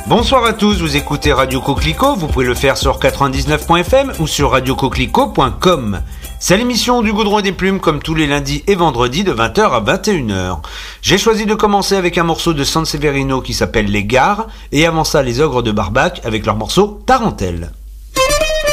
Bonsoir à tous, vous écoutez Radio Coquelicot, vous pouvez le faire sur 99.fm ou sur radiocoquelicot.com. C'est l'émission du Goudron et des Plumes comme tous les lundis et vendredis de 20h à 21h. J'ai choisi de commencer avec un morceau de Sanseverino qui s'appelle Les Gares et avant ça Les Ogres de Barbac avec leur morceau Tarentelle.